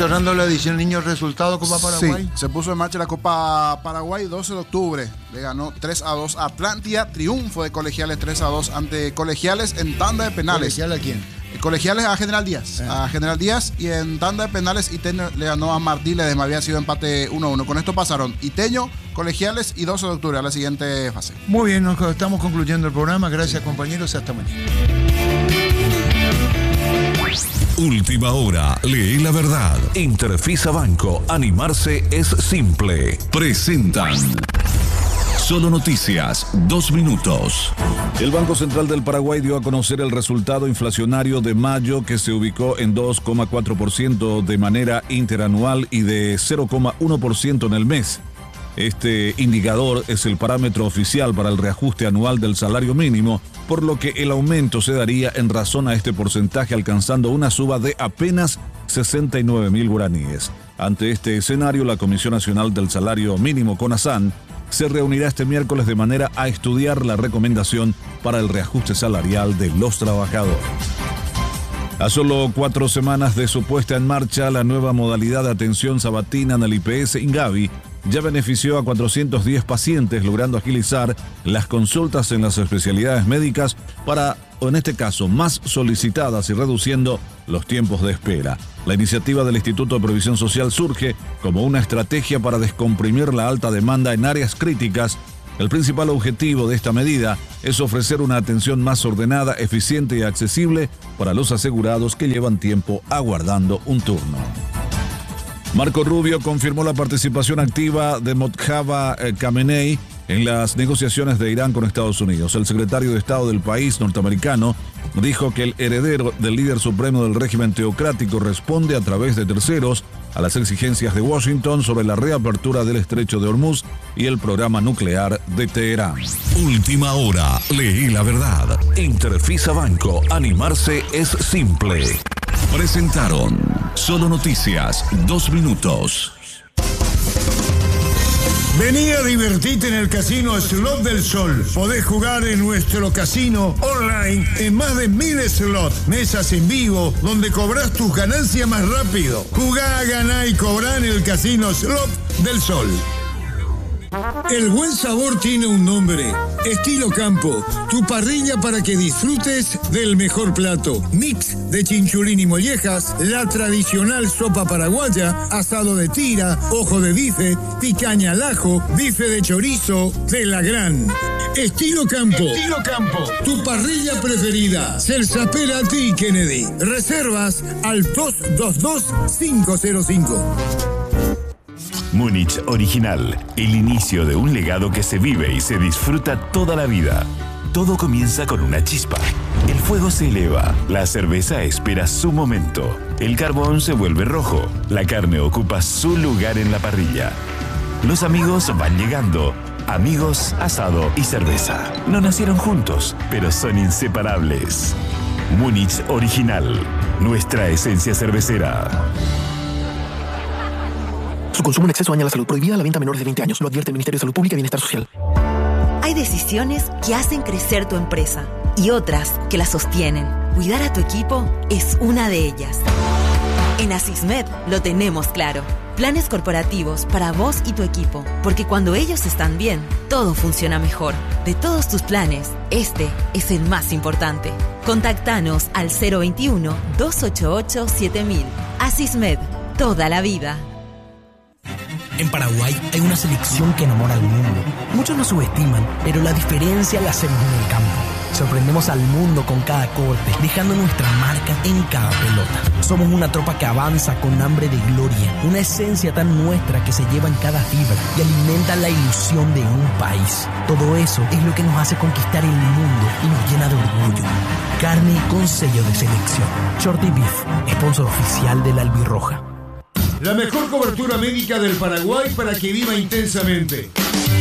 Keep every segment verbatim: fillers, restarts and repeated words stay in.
cerrando la edición Niños Resultados Copa Paraguay. Sí, se puso en marcha la Copa Paraguay doce de octubre. Le ganó tres a dos a Atlántida. Triunfo de Colegiales tres a dos ante Colegiales en tanda de penales. ¿Colegial a quién? Colegiales a General Díaz. Eh. A General Díaz, y en tanda de penales Iteño le ganó a Martí Ledesma. Había sido empate uno a uno. Con esto pasaron Iteño, Colegiales y doce de octubre a la siguiente fase. Muy bien, nos estamos concluyendo el programa. Gracias, sí, compañeros. Hasta mañana. Última hora, lee la verdad. Interfisa Banco, animarse es simple. Presentan Solo Noticias, dos minutos. El Banco Central del Paraguay dio a conocer el resultado inflacionario de mayo, que se ubicó en dos coma cuatro por ciento de manera interanual y de cero coma uno por ciento en el mes. Este indicador es el parámetro oficial para el reajuste anual del salario mínimo, por lo que el aumento se daría en razón a este porcentaje, alcanzando una suba de apenas sesenta y nueve mil guaraníes. Ante este escenario, la Comisión Nacional del Salario Mínimo, CONASAN, se reunirá este miércoles de manera a estudiar la recomendación para el reajuste salarial de los trabajadores. A solo cuatro semanas de su puesta en marcha, la nueva modalidad de atención sabatina en el I P S Ingavi ya benefició a cuatrocientos diez pacientes, logrando agilizar las consultas en las especialidades médicas para, o en este caso, más solicitadas y reduciendo los tiempos de espera. La iniciativa del Instituto de Previsión Social surge como una estrategia para descomprimir la alta demanda en áreas críticas. El principal objetivo de esta medida es ofrecer una atención más ordenada, eficiente y accesible para los asegurados que llevan tiempo aguardando un turno. Marco Rubio confirmó la participación activa de Mojtaba Khamenei en las negociaciones de Irán con Estados Unidos. El secretario de Estado del país norteamericano dijo que el heredero del líder supremo del régimen teocrático responde a través de terceros a las exigencias de Washington sobre la reapertura del estrecho de Hormuz y el programa nuclear de Teherán. Última hora, leí la verdad. Interfisa Banco, animarse es simple. Presentaron Solo Noticias, dos minutos. Vení a divertirte en el casino Slot del Sol. Podés jugar en nuestro casino online en más de mil slots, mesas en vivo, donde cobrás tus ganancias más rápido. Jugá, ganá y cobrá en el casino Slot del Sol. El buen sabor tiene un nombre. Estilo Campo, tu parrilla para que disfrutes del mejor plato. Mix de chinchulín y mollejas, la tradicional sopa paraguaya, asado de tira, ojo de bife, picaña al ajo, bife de chorizo, de la gran. Estilo Campo, Estilo Campo, tu parrilla preferida. Se espera a ti, Kennedy. Reservas al dos dos dos, cinco cero cinco. Múnich Original, el inicio de un legado que se vive y se disfruta toda la vida. Todo comienza con una chispa. El fuego se eleva, la cerveza espera su momento, el carbón se vuelve rojo, la carne ocupa su lugar en la parrilla. Los amigos van llegando, amigos, asado y cerveza. No nacieron juntos, pero son inseparables. Múnich Original, nuestra esencia cervecera. Su consumo en exceso daña la salud. Prohibida la venta a menores de veinte años. Lo advierte el Ministerio de Salud Pública y Bienestar Social. Hay decisiones que hacen crecer tu empresa y otras que la sostienen. Cuidar a tu equipo es una de ellas. En Asismed lo tenemos claro. Planes corporativos para vos y tu equipo. Porque cuando ellos están bien, todo funciona mejor. De todos tus planes, este es el más importante. Contactanos al cero veintiuno, doscientos ochenta y ocho, siete mil. Asismed, toda la vida. En Paraguay hay una selección que enamora al mundo. Muchos nos subestiman, pero la diferencia la hacemos en el campo. Sorprendemos al mundo con cada corte, dejando nuestra marca en cada pelota. Somos una tropa que avanza con hambre de gloria, una esencia tan nuestra que se lleva en cada fibra y alimenta la ilusión de un país. Todo eso es lo que nos hace conquistar el mundo y nos llena de orgullo. Carne con sello de selección. Shorty Beef, sponsor oficial de la Albirroja. La mejor cobertura médica del Paraguay para que viva intensamente.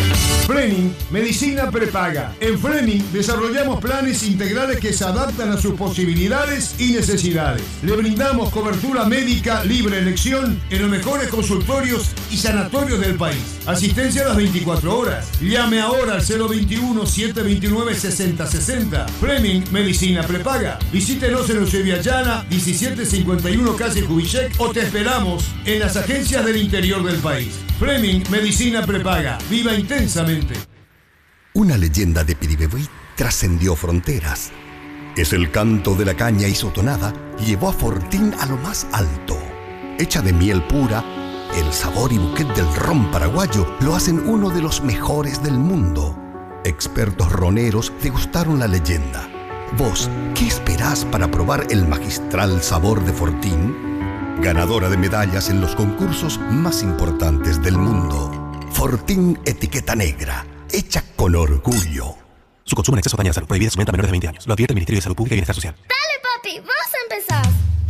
Fleming, medicina prepaga. En Fleming desarrollamos planes integrales que se adaptan a sus posibilidades y necesidades. Le brindamos cobertura médica libre elección en los mejores consultorios y sanatorios del país. Asistencia a las veinticuatro horas. Llame ahora al cero veintiuno, setecientos veintinueve, sesenta sesenta. Fleming, medicina prepaga. Visítenos en Eusebia Llana, diecisiete cincuenta y uno calle Kubitschek, o te esperamos en las agencias del interior del país. Fleming, medicina prepaga. Viva intensamente. Una leyenda de Piribebuy trascendió fronteras. Es el canto de la caña y su tonada llevó a Fortín a lo más alto. Hecha de miel pura, el sabor y buquet del ron paraguayo lo hacen uno de los mejores del mundo. Expertos roneros degustaron la leyenda. Vos, ¿qué esperás para probar el magistral sabor de Fortín? Ganadora de medallas en los concursos más importantes del mundo. Fortín etiqueta negra, hecha con orgullo. Su consumo en exceso daña la salud. Prohibida su venta a menores de veinte años. Lo advierte el Ministerio de Salud Pública y Bienestar Social. ¡Dale, papi!